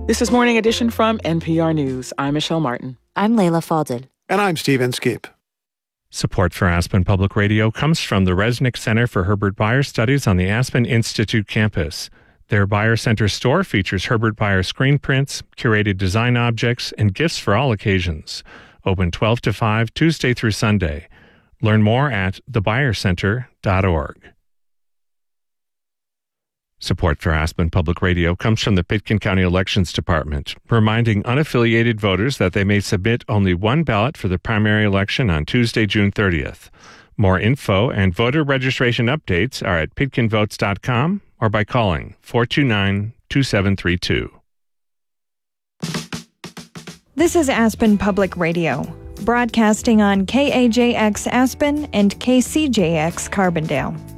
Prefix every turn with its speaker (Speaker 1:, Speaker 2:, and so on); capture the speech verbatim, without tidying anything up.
Speaker 1: This is Morning Edition from N P R News. I'm Michelle Martin.
Speaker 2: I'm Layla Fadel.
Speaker 3: And I'm Stephen Skip.
Speaker 4: Support for Aspen Public Radio comes from the Resnick Center for Herbert Bayer Studies on the Aspen Institute campus. Their Bayer Center store features Herbert Bayer screen prints, curated design objects, and gifts for all occasions. Open twelve to five, Tuesday through Sunday. Learn more at the bayer center dot org. Support for Aspen Public Radio comes from the Pitkin County Elections Department, reminding unaffiliated voters that they may submit only one ballot for the primary election on Tuesday, June thirtieth. More info and voter registration updates are at pitkin votes dot com or by calling four two nine, two seven three two.
Speaker 5: This is Aspen Public Radio, broadcasting on K A J X Aspen and K C J X Carbondale.